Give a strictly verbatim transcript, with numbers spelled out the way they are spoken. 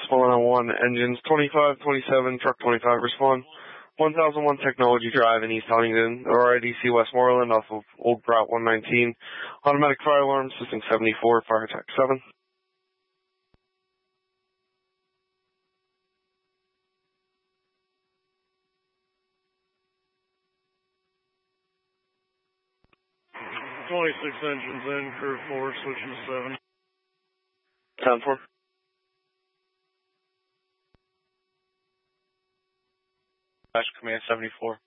one oh one, engines twenty-five, twenty-seven, truck twenty-five, respond. one thousand one Technology Drive in East Huntington, or I D C Westmoreland off of Old Route one nineteen. Automatic fire alarm, system seventy-four, fire attack seven. twenty-six engines in, crew four, switching to seven. ten four. Dash command seventy-four.